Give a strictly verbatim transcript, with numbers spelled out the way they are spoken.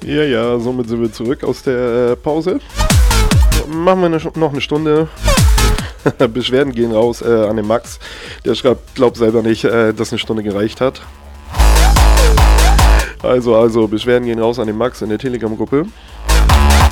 Ja, ja, somit sind wir zurück aus der äh, Pause. Machen wir eine, noch eine Stunde. Beschwerden gehen raus äh, an den Max. Der schreibt, glaubt selber nicht, äh, dass eine Stunde gereicht hat. Also, also, Beschwerden gehen raus an den Max in der Telegram-Gruppe.